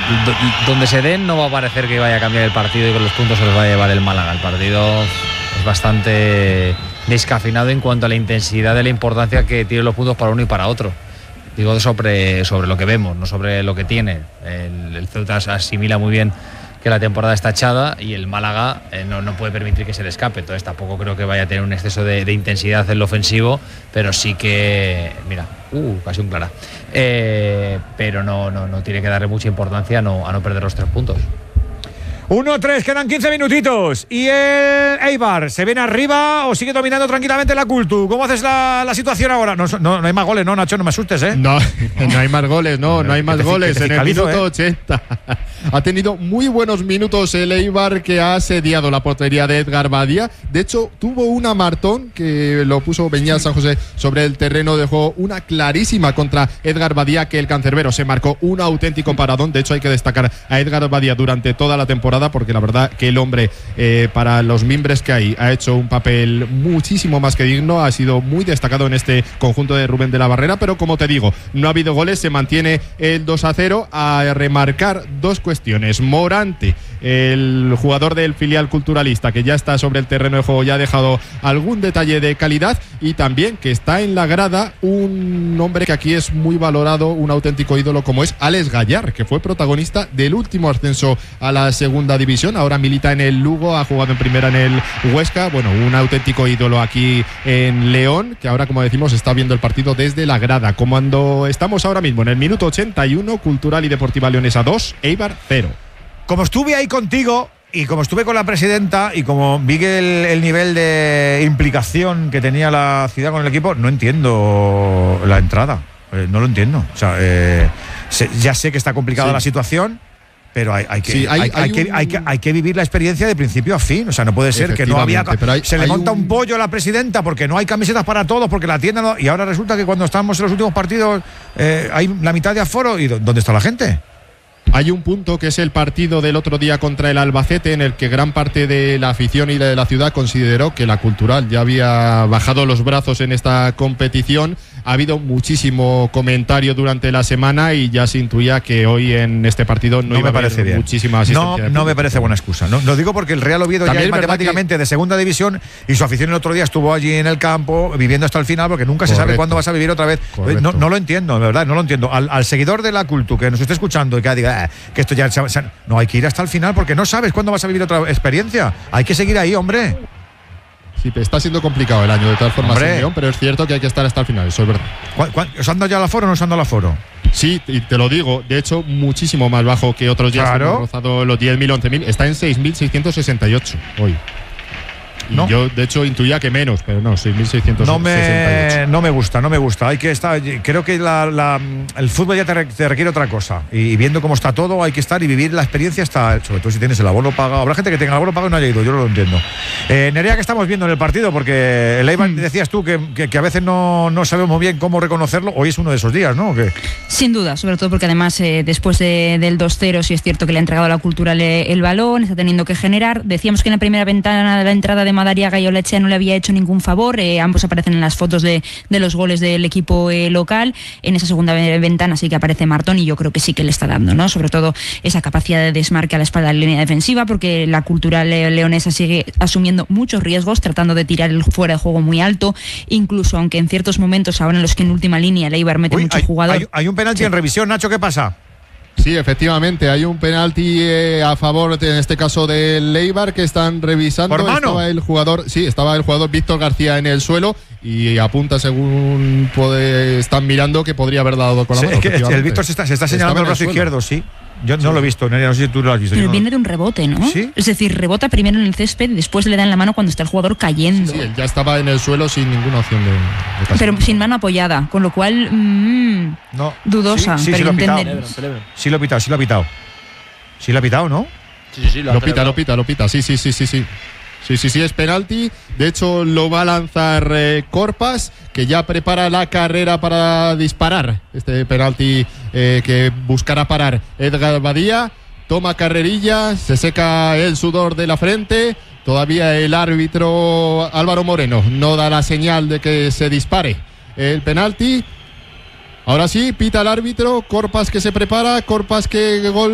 donde se den no va a parecer que vaya a cambiar el partido y que los puntos se los va a llevar el Málaga. El partido es bastante descafeinado en cuanto a la intensidad de la importancia que tienen los puntos para uno y para otro. Digo sobre lo que vemos, no sobre lo que tiene. El Ceuta asimila muy bien que la temporada está echada y el Málaga no puede permitir que se le escape. Entonces tampoco creo que vaya a tener un exceso de intensidad en lo ofensivo, pero sí que, mira, casi un clara. Pero no tiene que darle mucha importancia a no perder los 3 puntos. 1-3, quedan 15 minutitos. ¿Y el Eibar se viene arriba o sigue dominando tranquilamente la Cultu? ¿Cómo haces la situación ahora? No hay más goles, ¿no, Nacho? No me asustes, ¿eh? No hay más goles, no hay más goles en el minuto 80. Ha tenido muy buenos minutos el Eibar, que ha asediado la portería de Edgar Badía. De hecho, tuvo una Martón que lo puso Beñat San José sobre el terreno de juego, una clarísima contra Edgar Badía, que el cancerbero se marcó un auténtico paradón. De hecho, hay que destacar a Edgar Badía durante toda la temporada, porque la verdad que el hombre, para los mimbres que hay, ha hecho un papel muchísimo más que digno. Ha sido muy destacado en este conjunto de Rubén de la Barrera, pero como te digo, no ha habido goles, se mantiene el 2-0. A remarcar 2 cuestiones. Morante, el jugador del filial culturalista, que ya está sobre el terreno de juego, ya ha dejado algún detalle de calidad, y también que está en la grada un hombre que aquí es muy valorado, un auténtico ídolo, como es Alex Gallar, que fue protagonista del último ascenso a la segunda división. Ahora milita en el Lugo, ha jugado en primera en el Huesca. Bueno, un auténtico ídolo aquí en León, que ahora, como decimos, está viendo el partido desde la grada. Como estamos ahora mismo en el minuto 81, Cultural y Deportiva Leonesa 2, Eibar 0. Como estuve ahí contigo y como estuve con la presidenta y como vi que el nivel de implicación que tenía la ciudad con el equipo, no entiendo la entrada. No lo entiendo. O sea, ya sé que está complicada la situación, pero hay que vivir la experiencia de principio a fin. O sea, no puede ser que no había. Se le monta un pollo a la presidenta porque no hay camisetas para todos, porque la tienda no. Y ahora resulta que cuando estamos en los últimos partidos hay la mitad de aforo. ¿Y dónde está la gente? Hay un punto que es el partido del otro día contra el Albacete, en el que gran parte de la afición y de la ciudad consideró que la Cultural ya había bajado los brazos en esta competición. Ha habido muchísimo comentario durante la semana y ya se intuía que hoy en este partido no iba a haber muchísima asistencia. No me parece buena excusa. No, lo digo porque el Real Oviedo también ya es matemáticamente de segunda división y su afición el otro día estuvo allí en el campo viviendo hasta el final, porque nunca se sabe cuándo vas a vivir otra vez. No lo entiendo, de verdad, no lo entiendo. Al seguidor de la Cultu que nos esté escuchando y que diga que esto ya... No, hay que ir hasta el final porque no sabes cuándo vas a vivir otra experiencia. Hay que seguir ahí, hombre. Sí, está siendo complicado el año de todas formas en León, pero es cierto que hay que estar hasta el final, eso es verdad. ¿Os han dado ya el aforo o no os han dado el aforo? Sí, y te lo digo, de hecho, muchísimo más bajo que otros días. Claro. Hemos rozado los 10.000, 11.000, está en 6.668 hoy. No. Yo, de hecho, intuía que menos, pero no, 6.668. No me gusta. Hay que estar. Creo que el fútbol ya te requiere otra cosa. Y viendo cómo está todo, hay que estar y vivir la experiencia, sobre todo si tienes el abono pagado. Habrá gente que tenga el abono pagado y no haya ido, yo no lo entiendo. Nerea, ¿qué estamos viendo en el partido? Porque el Eibar, decías tú que a veces no sabemos muy bien cómo reconocerlo. Hoy es uno de esos días, ¿no? Sin duda, sobre todo porque además después del 2-0, sí es cierto que le ha entregado a la Cultural el balón, está teniendo que generar. Decíamos que en la primera ventana de la entrada de Madariaga y Olechea no le había hecho ningún favor. Ambos aparecen en las fotos de los goles del equipo local. En esa segunda ventana sí que aparece Martón y yo creo que sí que le está dando, ¿no? Sobre todo esa capacidad de desmarque a la espalda de la línea defensiva, porque la Cultural leonesa sigue asumiendo muchos riesgos, tratando de tirar el fuera de juego muy alto, incluso aunque en ciertos momentos, ahora en los que en última línea el Eibar mete mucho jugador. Hay un penalti en revisión, Nacho, ¿qué pasa? Sí, efectivamente, hay un penalti a favor, en este caso del Eibar, que están revisando. ¿Por mano? Estaba el jugador Víctor García en el suelo y apunta, según están mirando, que podría haber dado con la mano. Es que el Víctor se está señalando el brazo izquierdo, sí. Yo no lo he visto, no sé si tú lo has visto. Pero viene de un rebote, ¿no? ¿Sí? Es decir, rebota primero en el césped y después le da en la mano cuando está el jugador cayendo. Sí, él ya estaba en el suelo sin ninguna opción de castigo. Pero sin mano apoyada, con lo cual dudosa. Sí, pero lo ha pitado. Sí lo ha pitado. Sí lo ha pitado, ¿no? Sí, lo pita. Sí, es penalti. De hecho, lo va a lanzar Corpas, que ya prepara la carrera para disparar. Este penalti que buscará parar Edgar Badía. Toma carrerilla, se seca el sudor de la frente. Todavía el árbitro Álvaro Moreno no da la señal de que se dispare el penalti. Ahora sí, pita el árbitro. Corpas que se prepara, Corpas que gol.